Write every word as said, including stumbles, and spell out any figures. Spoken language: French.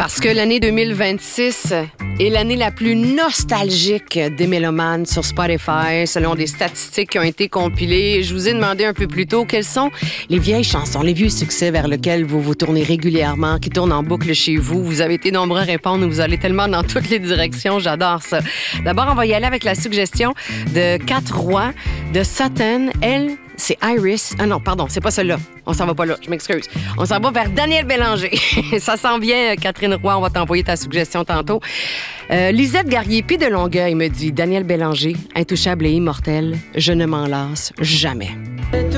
Parce que l'année deux mille vingt-six est l'année la plus nostalgique des mélomanes sur Spotify, selon des statistiques qui ont été compilées. Je vous ai demandé un peu plus tôt quelles sont les vieilles chansons, les vieux succès vers lesquels vous vous tournez régulièrement, qui tournent en boucle chez vous. Vous avez été nombreux à répondre, vous allez tellement dans toutes les directions, j'adore ça. D'abord, on va y aller avec la suggestion de Quatre Rois de Sutton. Elle, c'est Iris. Ah non, pardon, c'est pas celle-là. On s'en va pas là, je m'excuse. On s'en va vers Daniel Bélanger. Ça sent bien, Catherine Roy, on va t'envoyer ta suggestion tantôt. Euh, Lisette Garrier-Pi de Longueuil me dit Daniel Bélanger, intouchable et immortel, je ne m'en lasse jamais.